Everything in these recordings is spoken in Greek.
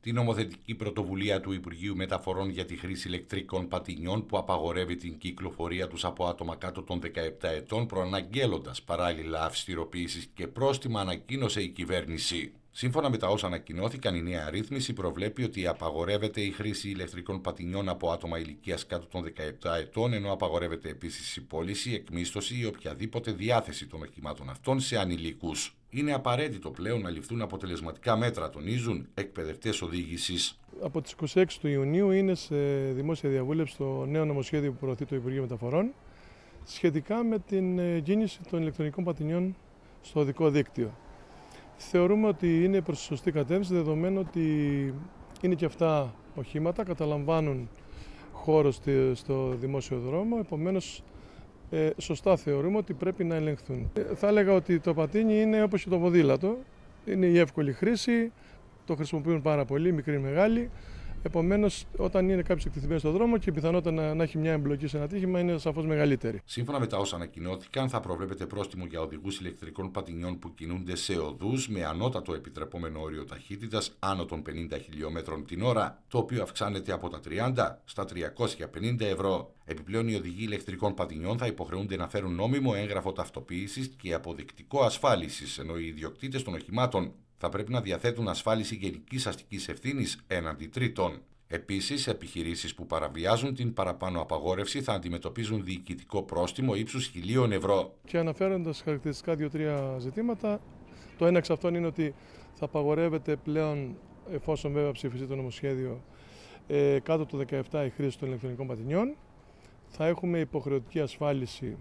Την νομοθετική πρωτοβουλία του Υπουργείου Μεταφορών για τη χρήση ηλεκτρικών πατινιών που απαγορεύει την κυκλοφορία τους από άτομα κάτω των 17 ετών, προαναγγέλλοντας παράλληλα αυστηροποίησεις και πρόστιμα, ανακοίνωσε η κυβέρνηση. Σύμφωνα με τα όσα ανακοινώθηκαν, η νέα ρύθμιση προβλέπει ότι απαγορεύεται η χρήση ηλεκτρικών πατινιών από άτομα ηλικίας κάτω των 17 ετών, ενώ απαγορεύεται επίσης η πώληση, εκμίσθωση ή οποιαδήποτε διάθεση των οχημάτων αυτών σε ανηλίκους. Είναι απαραίτητο πλέον να ληφθούν αποτελεσματικά μέτρα, τονίζουν εκπαιδευτές οδήγησης. Από τις 26 του Ιουνίου είναι σε δημόσια διαβούλευση το νέο νομοσχέδιο που προωθεί το Υπουργείο Μεταφορών σχετικά με την κίνηση των ηλεκτρονικών πατινιών στο οδικό δίκτυο. Θεωρούμε ότι είναι προς τη σωστή κατεύθυνση, δεδομένου ότι είναι και αυτά οχήματα, καταλαμβάνουν χώρο στο δημόσιο δρόμο, επομένως σωστά θεωρούμε ότι πρέπει να ελεγχθούν. Θα έλεγα ότι το πατίνι είναι όπως και το ποδήλατο, είναι η εύκολη χρήση, το χρησιμοποιούν πάρα πολύ, μικροί μεγάλοι. Επομένως, όταν είναι κάποιος εκτεθειμένος στον δρόμο και η πιθανότητα να έχει μια εμπλοκή σε ένα ατύχημα είναι σαφώς μεγαλύτερη. Σύμφωνα με τα όσα ανακοινώθηκαν, θα προβλέπεται πρόστιμο για οδηγούς ηλεκτρικών πατινιών που κινούνται σε οδούς με ανώτατο επιτρεπόμενο όριο ταχύτητας άνω των 50 χιλιόμετρων την ώρα, το οποίο αυξάνεται από τα 30 στα 350 ευρώ. Επιπλέον, οι οδηγοί ηλεκτρικών πατινιών θα υποχρεούνται να φέρουν νόμιμο έγγραφο ταυτοποίησης και αποδεικτικό ασφάλισης, ενώ οι ιδιοκτήτες των οχημάτων θα πρέπει να διαθέτουν ασφάλιση γενικής αστικής ευθύνης έναντι τρίτων. Επίσης, επιχειρήσεις που παραβιάζουν την παραπάνω απαγόρευση θα αντιμετωπίζουν διοικητικό πρόστιμο ύψους 1.000 ευρώ. Και αναφέροντας χαρακτηριστικά 2-3 ζητήματα, το ένα εξ αυτών είναι ότι θα απαγορεύεται πλέον, εφόσον βέβαια ψηφιστεί το νομοσχέδιο, κάτω το 17 η χρήση των ηλεκτρονικών πατινιών. Θα έχουμε υποχρεωτική ασφάλιση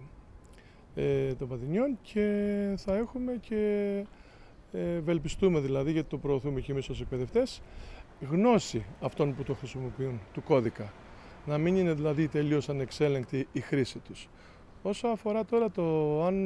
των πατινιών και θα έχουμε και ευελπιστούμε δηλαδή, γιατί το προωθούμε και εμείς ως εκπαιδευτές, γνώση αυτών που το χρησιμοποιούν, του κώδικα. Να μην είναι δηλαδή τελείως ανεξέλεγκτη η χρήση τους. Όσο αφορά τώρα το αν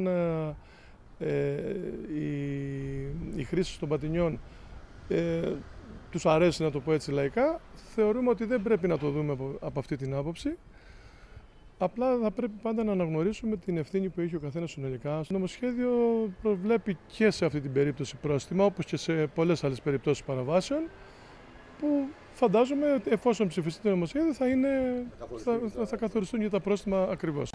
η χρήση των πατινιών τους αρέσει, να το πω έτσι λαϊκά, θεωρούμε ότι δεν πρέπει να το δούμε από αυτή την άποψη. Απλά θα πρέπει πάντα να αναγνωρίσουμε την ευθύνη που έχει ο καθένας συνολικά. Το νομοσχέδιο προβλέπει και σε αυτή την περίπτωση πρόστιμα, όπως και σε πολλές άλλες περιπτώσεις παραβάσεων, που φαντάζομαι εφόσον ψηφιστεί το νομοσχέδιο θα καθοριστούν και τα πρόστιμα ακριβώς.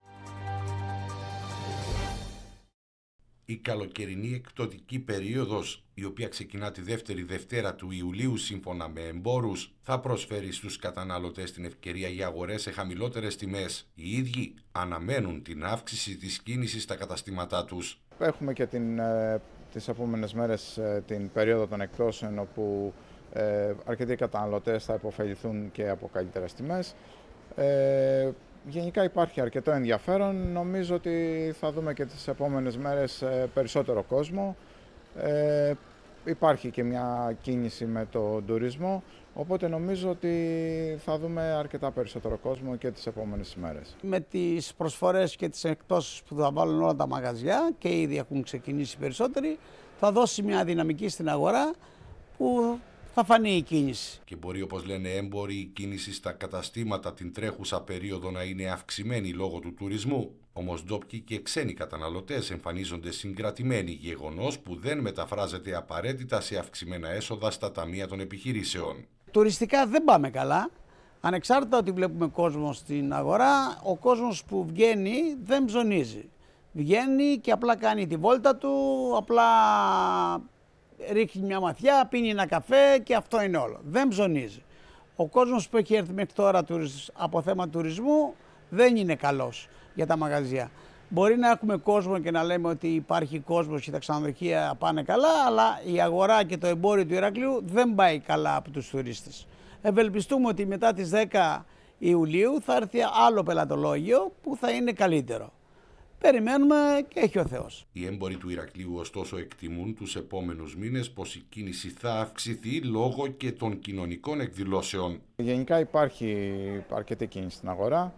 Η καλοκαιρινή εκπτωτική περίοδος, η οποία ξεκινά τη δεύτερη Δευτέρα του Ιουλίου σύμφωνα με εμπόρους, θα προσφέρει στους καταναλωτές την ευκαιρία για αγορές σε χαμηλότερες τιμές. Οι ίδιοι αναμένουν την αύξηση της κίνησης στα καταστήματά τους. Έχουμε και τις επόμενες μέρες την περίοδο των εκπτώσεων, όπου αρκετοί καταναλωτές θα υποφεληθούν και από καλύτερες τιμές. Γενικά υπάρχει αρκετό ενδιαφέρον. Νομίζω ότι θα δούμε και τις επόμενες μέρες περισσότερο κόσμο. Υπάρχει και μια κίνηση με τον τουρισμό, οπότε νομίζω ότι θα δούμε αρκετά περισσότερο κόσμο και τις επόμενες ημέρες. Με τις προσφορές και τις εκπτώσεις που θα βάλουν όλα τα μαγαζιά, και ήδη έχουν ξεκινήσει περισσότεροι, θα δώσει μια δυναμική στην αγορά που θα φανεί η κίνηση. Και μπορεί, όπως λένε έμποροι, η κίνηση στα καταστήματα την τρέχουσα περίοδο να είναι αυξημένη λόγω του τουρισμού. Όμως ντόπιοι και ξένοι καταναλωτές εμφανίζονται συγκρατημένοι, γεγονός που δεν μεταφράζεται απαραίτητα σε αυξημένα έσοδα στα ταμεία των επιχειρήσεων. Τουριστικά δεν πάμε καλά. Ανεξάρτητα ότι βλέπουμε κόσμο στην αγορά, ο κόσμος που βγαίνει δεν ψωνίζει. Βγαίνει και απλά κάνει τη βόλτα του, απλά ρίχνει μια ματιά, πίνει ένα καφέ και αυτό είναι όλο. Δεν ψωνίζει. Ο κόσμος που έχει έρθει μέχρι τώρα από θέμα τουρισμού δεν είναι καλός για τα μαγαζιά. Μπορεί να έχουμε κόσμο και να λέμε ότι υπάρχει κόσμος και τα ξενοδοχεία πάνε καλά, αλλά η αγορά και το εμπόριο του Ηρακλείου δεν πάει καλά από τους τουρίστες. Ευελπιστούμε ότι μετά τις 10 Ιουλίου θα έρθει άλλο πελατολόγιο που θα είναι καλύτερο. Περιμένουμε και έχει ο Θεός. Οι έμποροι του Ηρακλείου ωστόσο εκτιμούν τους επόμενους μήνες πως η κίνηση θα αυξηθεί λόγω και των κοινωνικών εκδηλώσεων. Γενικά υπάρχει αρκετή κίνηση στην αγορά.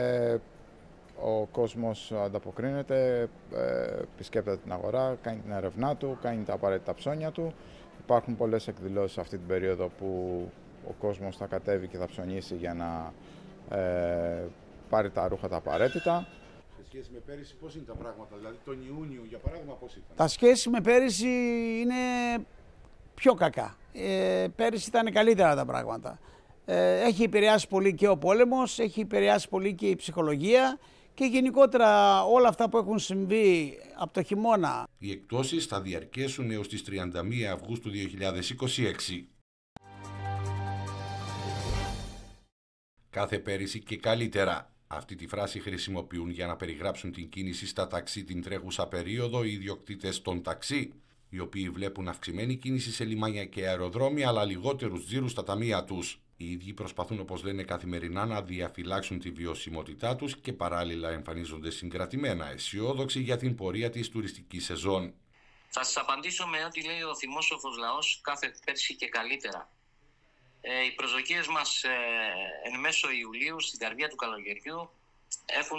Ο κόσμος ανταποκρίνεται, επισκέπτεται την αγορά, κάνει την έρευνά του, κάνει τα απαραίτητα ψώνια του. Υπάρχουν πολλές εκδηλώσεις αυτή την περίοδο που ο κόσμος θα κατέβει και θα ψωνίσει για να πάρει τα ρούχα τα απαραίτητα. Σε σχέση με πέρυσι, πώς είναι τα πράγματα, δηλαδή τον Ιούνιο για παράδειγμα πώς ήταν? Τα σχέση με πέρυσι είναι πιο κακά. πέρυσι ήταν καλύτερα τα πράγματα. Έχει επηρεάσει πολύ και ο πόλεμος, έχει επηρεάσει πολύ και η ψυχολογία και γενικότερα όλα αυτά που έχουν συμβεί από το χειμώνα. Οι εκτόσεις θα διαρκέσουν έως τις 31 Αυγούστου 2026. Κάθε πέρυσι και καλύτερα. Αυτή τη φράση χρησιμοποιούν για να περιγράψουν την κίνηση στα ταξί την τρέχουσα περίοδο οι ιδιοκτήτες των ταξί, οι οποίοι βλέπουν αυξημένη κίνηση σε λιμάνια και αεροδρόμια, αλλά λιγότερους τζίρους στα ταμεία τους. Οι ίδιοι προσπαθούν, όπως λένε, καθημερινά να διαφυλάξουν τη βιωσιμότητά τους και παράλληλα εμφανίζονται συγκρατημένα αισιόδοξοι για την πορεία της τουριστικής σεζόν. Θα σας απαντήσω με ό,τι λέει ο θυμόσοφος λαός, κάθε πέρσι και καλύτερα. Οι προσδοκίες μας εν μέσω Ιουλίου, στην καρδιά του καλοκαιριού, έχουν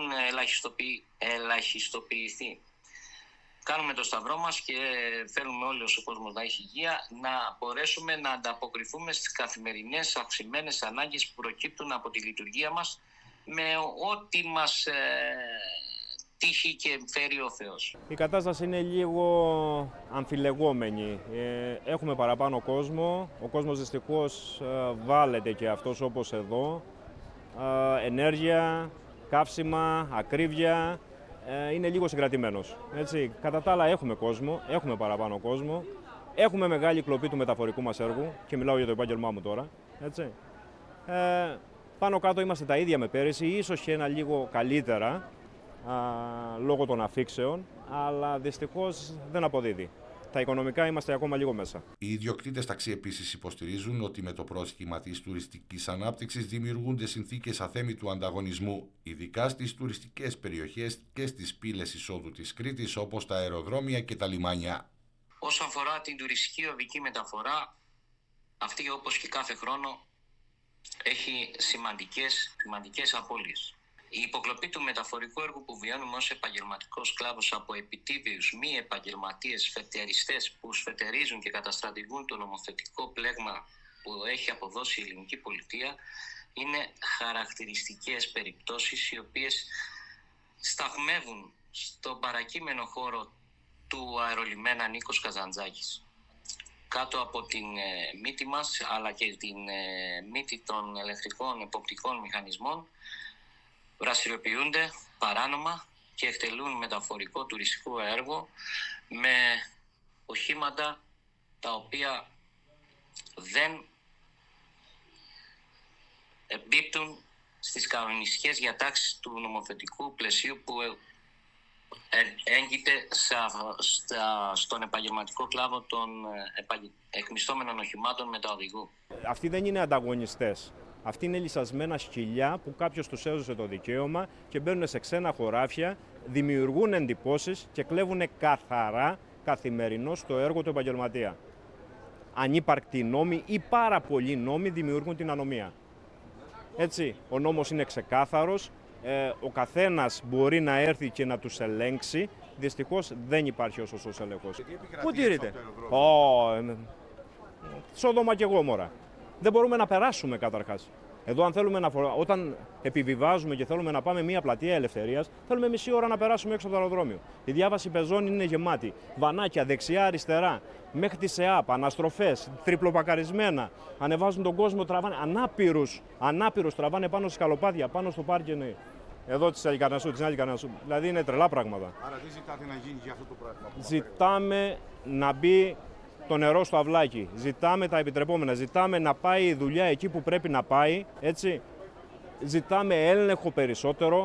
ελαχιστοποιηθεί. Κάνουμε το σταυρό μας και θέλουμε όλος ο κόσμος να έχει υγεία, να μπορέσουμε να ανταποκριθούμε στις καθημερινές αυξημένες ανάγκες που προκύπτουν από τη λειτουργία μας με ό,τι μας τύχει και φέρει ο Θεός. Η κατάσταση είναι λίγο αμφιλεγόμενη. Έχουμε παραπάνω κόσμο. Ο κόσμος δυστυχώς βάλεται και αυτός όπως εδώ. Ενέργεια, καύσιμα, ακρίβεια. Είναι λίγο συγκρατημένος. Έτσι. Κατά τα άλλα έχουμε κόσμο, έχουμε παραπάνω κόσμο. Έχουμε μεγάλη κλοπή του μεταφορικού μας έργου και μιλάω για το επάγγελμά μου τώρα. Έτσι. Πάνω κάτω είμαστε τα ίδια με πέρυσι, ίσως και ένα λίγο καλύτερα λόγω των αφήξεων, αλλά δυστυχώς δεν αποδίδει. Τα οικονομικά είμαστε ακόμα λίγο μέσα. Οι ιδιοκτήτες ταξί επίσης υποστηρίζουν ότι με το πρόσχημα της τουριστικής ανάπτυξης δημιουργούνται συνθήκες αθέμητου ανταγωνισμού, ειδικά στις τουριστικές περιοχές και στις πύλες εισόδου της Κρήτης, όπως τα αεροδρόμια και τα λιμάνια. Όσον αφορά την τουριστική οδική μεταφορά, αυτή όπως και κάθε χρόνο έχει σημαντικές απώλειες. Η υποκλοπή του μεταφορικού έργου που βιώνουμε ως επαγγελματικός κλάδος από επιτίδιους μη επαγγελματίες φετεριστές που σφετερίζουν και καταστρατηγούν το νομοθετικό πλέγμα που έχει αποδώσει η ελληνική πολιτεία είναι χαρακτηριστικές περιπτώσεις οι οποίες σταθμεύουν στον παρακείμενο χώρο του αερολιμένα Νίκος Καζαντζάκης. Κάτω από την μύτη μας αλλά και την μύτη των ελεκτρικών εποπτικών μηχανισμών δραστηριοποιούνται παράνομα και εκτελούν μεταφορικό τουριστικό έργο με οχήματα τα οποία δεν εμπίπτουν στις κανονιστικές διατάξεις του νομοθετικού πλαισίου που έγκυται στον επαγγελματικό κλάδο των εκμισθόμενων οχημάτων μεταοδηγού. Αυτοί δεν είναι ανταγωνιστές. Αυτοί είναι λυσασμένα σκυλιά που κάποιος τους έδωσε το δικαίωμα και μπαίνουν σε ξένα χωράφια, δημιουργούν εντυπώσεις και κλέβουν καθαρά καθημερινώς το έργο του επαγγελματία. Ανύπαρκτοι νόμοι ή πάρα πολλοί νόμοι δημιουργούν την ανομία. Έτσι, ο νόμος είναι ξεκάθαρος, ο καθένας μπορεί να έρθει και να τους ελέγξει. Δυστυχώς δεν υπάρχει ο σωστός έλεγχος. Πού τηρείται? Σόδομα και Γόμορα. Δεν μπορούμε να περάσουμε καταρχάς. Εδώ αν θέλουμε όταν επιβιβάζουμε και θέλουμε να πάμε μια πλατεία ελευθερίας, θέλουμε μισή ώρα να περάσουμε έξω από το αεροδρόμιο. Η διάβαση πεζών είναι γεμάτη. Βανάκια δεξιά-αριστερά, μέχρι τη ΣΕΑΠ, αναστροφές, τριπλοπακαρισμένα. Ανεβάζουν τον κόσμο, τραβάνε ανάπηρους τραβάνε πάνω στις σκαλοπάτια, πάνω στο πάρκινγκ. Εδώ της Αλικαρνασσού, δηλαδή είναι τρελά πράγματα. Άρα τι ζητάτε να γίνει για αυτό το πράγμα? Ζητάμε να μπει το νερό στο αυλάκι, ζητάμε τα επιτρεπόμενα, ζητάμε να πάει η δουλειά εκεί που πρέπει να πάει, έτσι. Ζητάμε έλεγχο περισσότερο.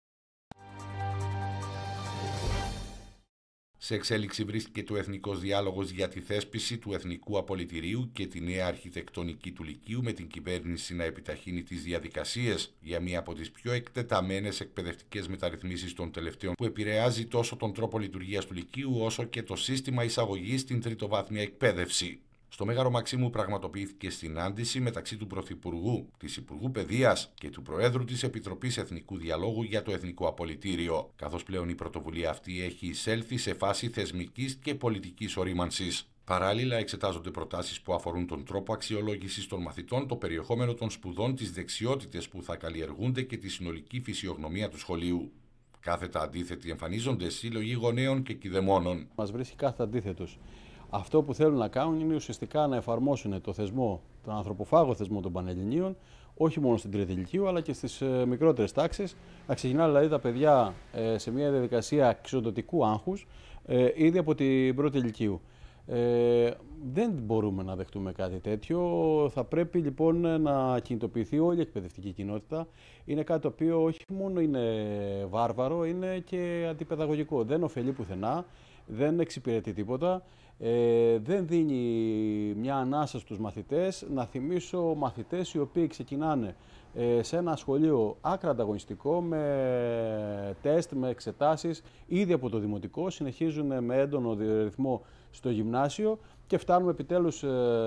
Σε εξέλιξη βρίσκεται ο Εθνικός Διάλογος για τη θέσπιση του Εθνικού Απολυτηρίου και τη νέα αρχιτεκτονική του Λυκείου, με την κυβέρνηση να επιταχύνει τις διαδικασίες για μία από τις πιο εκτεταμένες εκπαιδευτικές μεταρρυθμίσεις των τελευταίων, που επηρεάζει τόσο τον τρόπο λειτουργίας του Λυκείου όσο και το σύστημα εισαγωγής στην τριτοβάθμια εκπαίδευση. Στο Μέγαρο Μαξίμου πραγματοποιήθηκε συνάντηση μεταξύ του Πρωθυπουργού, της Υπουργού Παιδείας και του Προέδρου της Επιτροπής Εθνικού Διαλόγου για το Εθνικό Απολυτήριο, καθώς πλέον η πρωτοβουλία αυτή έχει εισέλθει σε φάση θεσμικής και πολιτικής ορίμανσης. Παράλληλα, εξετάζονται προτάσεις που αφορούν τον τρόπο αξιολόγησης των μαθητών, το περιεχόμενο των σπουδών, τις δεξιότητες που θα καλλιεργούνται και τη συνολική φυσιογνωμία του σχολείου. Κάθετα αντίθετοι εμφανίζονται σύλλογοι γονέων και κηδεμόνων. Μας βρίσκει κάθετα αντίθετος. Αυτό που θέλουν να κάνουν είναι ουσιαστικά να εφαρμόσουν το θεσμό, τον ανθρωποφάγο θεσμό των Πανελληνίων, όχι μόνο στην τρίτη ηλικίου, αλλά και στις μικρότερες τάξεις. Να ξεκινάνε δηλαδή τα παιδιά σε μια διαδικασία εξοντωτικού άγχους ήδη από την πρώτη ηλικίου. Δεν μπορούμε να δεχτούμε κάτι τέτοιο. Θα πρέπει λοιπόν να κινητοποιηθεί όλη η εκπαιδευτική κοινότητα. Είναι κάτι το οποίο όχι μόνο είναι βάρβαρο, είναι και αντιπαιδαγωγικό. Δεν ωφελεί πουθενά, δεν εξυπηρετεί τίποτα. Δεν δίνει μια ανάσα στους μαθητές. Να θυμίσω μαθητές οι οποίοι ξεκινάνε σε ένα σχολείο άκρα ανταγωνιστικό, με τεστ, με εξετάσεις, ήδη από το δημοτικό, συνεχίζουν με έντονο ρυθμό στο γυμνάσιο και φτάνουμε επιτέλους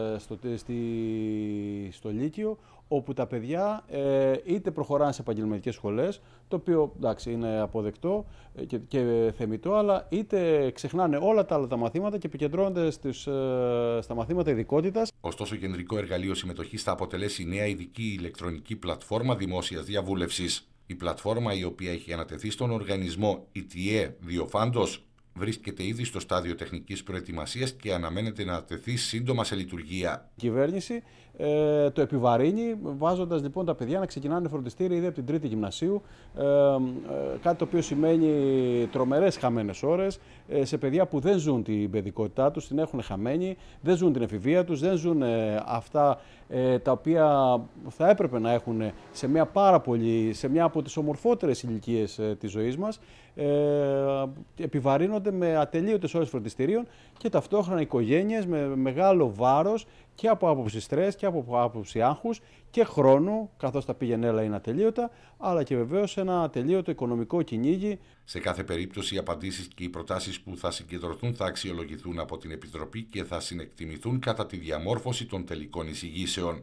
στο Λύκειο, όπου τα παιδιά είτε προχωράνε σε επαγγελματικές σχολές, το οποίο εντάξει είναι αποδεκτό και θεμιτό, αλλά είτε ξεχνάνε όλα τα άλλα τα μαθήματα και επικεντρώνονται στα μαθήματα ειδικότητας. Ωστόσο, κεντρικό εργαλείο συμμετοχής θα αποτελέσει η νέα ειδική ηλεκτρονική πλατφόρμα δημόσιας διαβούλευσης. Η πλατφόρμα, η οποία έχει ανατεθεί στον οργανισμό ETA Διοφάντος, βρίσκεται ήδη στο στάδιο τεχνικής προετοιμασίας και αναμένεται να τεθεί σύντομα σε λειτουργία. Η κυβέρνηση το επιβαρύνει, βάζοντας λοιπόν τα παιδιά να ξεκινάνε φροντιστήρια ήδη από την τρίτη γυμνασίου, κάτι το οποίο σημαίνει τρομερές χαμένες ώρες σε παιδιά που δεν ζουν την παιδικότητά τους, την έχουν χαμένη, δεν ζουν την εφηβεία τους, δεν ζουν αυτά τα οποία θα έπρεπε να έχουν σε μια από τις ομορφότερες ηλικίες της ζωής μας. Επιβαρύνονται με ατελείωτες ώρες φροντιστηρίων και ταυτόχρονα οικογένειες με μεγάλο βάρος και από άποψη στρες και από άποψη άγχους και χρόνου, καθώς τα πήγαινέλα είναι ατελείωτα, αλλά και βεβαίως ένα ατελείωτο οικονομικό κυνήγι. Σε κάθε περίπτωση, οι απαντήσεις και οι προτάσεις που θα συγκεντρωθούν θα αξιολογηθούν από την Επιτροπή και θα συνεκτιμηθούν κατά τη διαμόρφωση των τελικών εισηγήσεων.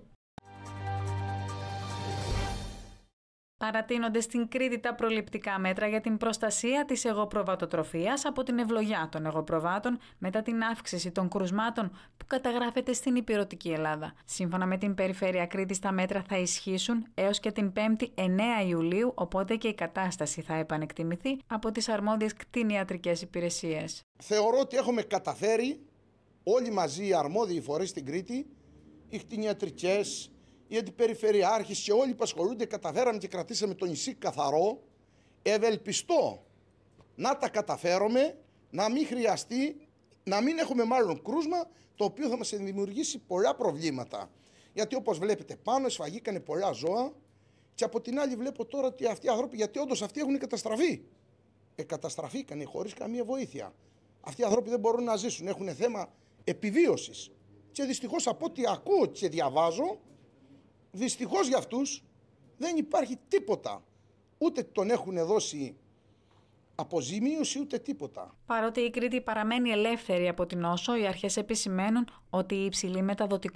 Παρατείνονται στην Κρήτη τα προληπτικά μέτρα για την προστασία της εγωπροβατοτροφίας από την ευλογιά των εγωπροβάτων μετά την αύξηση των κρουσμάτων που καταγράφεται στην ηπειρωτική Ελλάδα. Σύμφωνα με την Περιφέρεια Κρήτης, τα μέτρα θα ισχύσουν έως και την 5η 9 Ιουλίου, οπότε και η κατάσταση θα επανεκτιμηθεί από τις αρμόδιες κτηνιατρικές υπηρεσίες. Θεωρώ ότι έχουμε καταφέρει όλοι μαζί οι αρμόδιοι φορείς στην Κρήτη, οι κτηνιατρικές, οι αντιπεριφερειάρχες και όλοι που ασχολούνται, καταφέραμε και κρατήσαμε το νησί καθαρό. Ευελπιστώ να τα καταφέρουμε, να μην χρειαστεί, να μην έχουμε μάλλον κρούσμα, το οποίο θα μας δημιουργήσει πολλά προβλήματα. Γιατί όπως βλέπετε πάνω σφαγήκανε πολλά ζώα και από την άλλη βλέπω τώρα ότι αυτοί οι άνθρωποι, γιατί όντως αυτοί έχουν καταστραφεί. Καταστραφήκανε χωρίς καμία βοήθεια. Αυτοί οι άνθρωποι δεν μπορούν να ζήσουν, έχουν θέμα επιβίωσης. Και δυστυχώς από ό,τι ακούω και διαβάζω, δυστυχώς για αυτούς δεν υπάρχει τίποτα. Ούτε τον έχουν δώσει αποζημίωση ούτε τίποτα. Παρότι η Κρήτη παραμένει ελεύθερη από την νόσο, οι αρχές επισημαίνουν ότι η υψηλή μεταδοτικότητα